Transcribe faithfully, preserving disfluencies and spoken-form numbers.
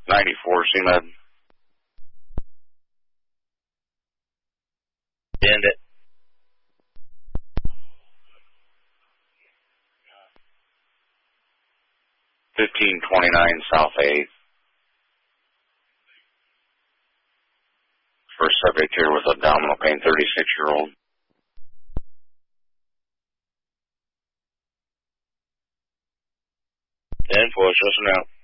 ninety-four, C M E D. End it. fifteen twenty-nine South eighth. First subject here was abdominal pain, thirty-six-year-old. ten four, just now.